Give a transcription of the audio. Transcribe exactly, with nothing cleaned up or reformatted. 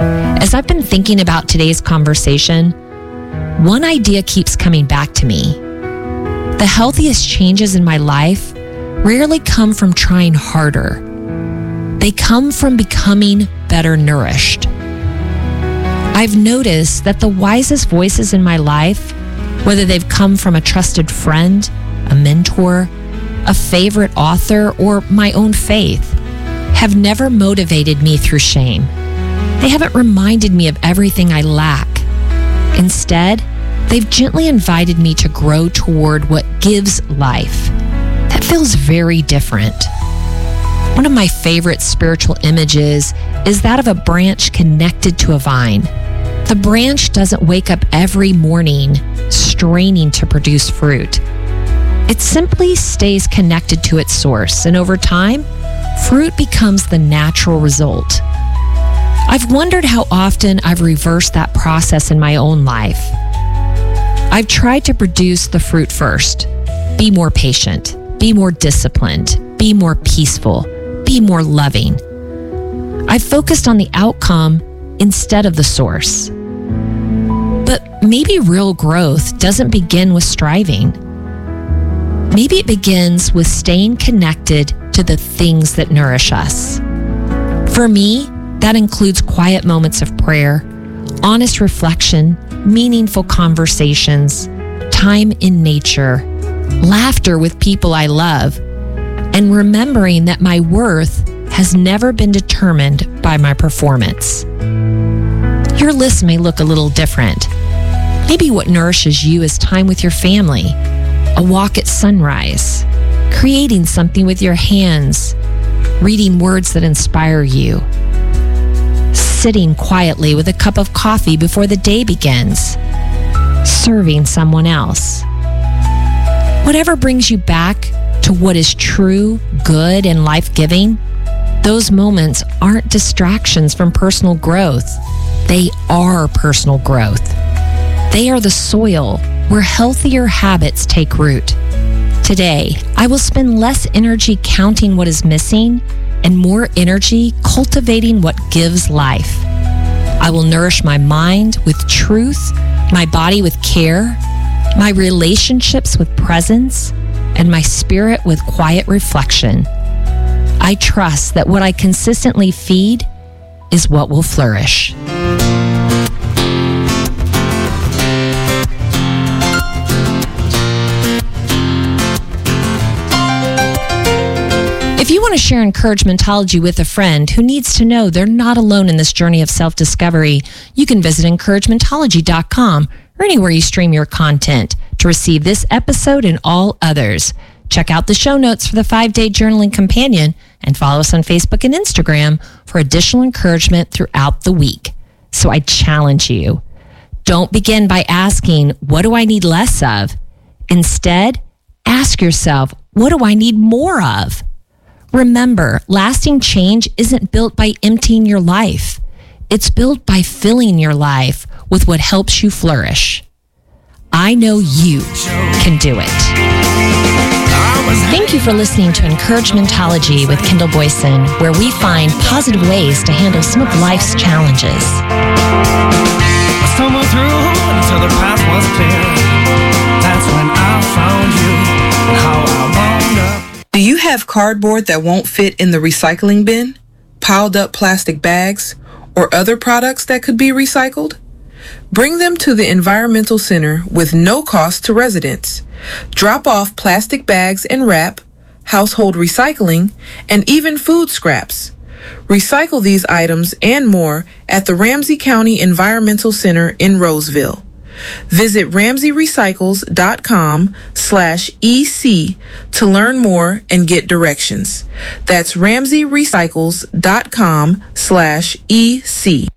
As I've been thinking about today's conversation, one idea keeps coming back to me. The healthiest changes in my life rarely come from trying harder. They come from becoming better nourished. I've noticed that the wisest voices in my life, whether they've come from a trusted friend, a mentor, a favorite author, or my own faith, have never motivated me through shame. They haven't reminded me of everything I lack. Instead, they've gently invited me to grow toward what gives life. That feels very different. One of my favorite spiritual images is that of a branch connected to a vine. The branch doesn't wake up every morning straining to produce fruit. It simply stays connected to its source, and over time, fruit becomes the natural result. I've wondered how often I've reversed that process in my own life. I've tried to produce the fruit first. Be more patient, be more disciplined, be more peaceful, be more loving. I've focused on the outcome instead of the source. But maybe real growth doesn't begin with striving. Maybe it begins with staying connected to the things that nourish us. For me, that includes quiet moments of prayer, honest reflection, meaningful conversations, time in nature, laughter with people I love, and remembering that my worth has never been determined by my performance. Your list may look a little different. Maybe what nourishes you is time with your family, a walk at sunrise, creating something with your hands, reading words that inspire you, sitting quietly with a cup of coffee before the day begins, serving someone else. Whatever brings you back to what is true, good, and life-giving, those moments aren't distractions from personal growth. They are personal growth. They are the soil where healthier habits take root. Today, I will spend less energy counting what is missing and more energy cultivating what gives life. I will nourish my mind with truth, my body with care, my relationships with presence, and my spirit with quiet reflection. I trust that what I consistently feed is what will flourish. If you want to share Encouragementology with a friend who needs to know they're not alone in this journey of self-discovery, you can visit encouragementology dot com or anywhere you stream your content to receive this episode and all others. Check out the show notes for the five-day journaling companion and follow us on Facebook and Instagram for additional encouragement throughout the week. So I challenge you, don't begin by asking, what do I need less of? Instead, ask yourself, what do I need more of? Remember, lasting change isn't built by emptying your life. It's built by filling your life with what helps you flourish. I know you can do it. Thank you for listening to Encouragementology with Kendall Boyson, where we find positive ways to handle some of life's challenges. I stumbled through until the path was clear. That's when I found you and how I wound up. Do you have cardboard that won't fit in the recycling bin, piled up plastic bags, or other products that could be recycled? Bring them to the Environmental Center with no cost to residents. Drop off plastic bags and wrap, household recycling, and even food scraps. Recycle these items and more at the Ramsey County Environmental Center in Roseville. Visit ramsey recycles dot com slash E C to learn more and get directions. That's ramsey recycles dot com slash E C.